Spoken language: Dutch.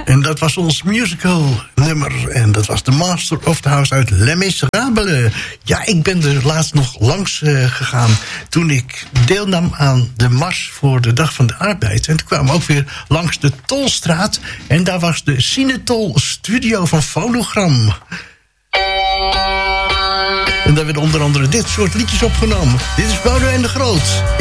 En dat was ons musical nummer. En dat was de Master of the House uit Les Miserables. Ja, ik ben er laatst nog langs gegaan toen ik deelnam aan de Mars voor de Dag van de Arbeid. En toen kwamen we ook weer langs de Tolstraat. En daar was de Cinetol studio van Fonogram. En daar werden onder andere dit soort liedjes opgenomen. Dit is Boudewijn de Groot.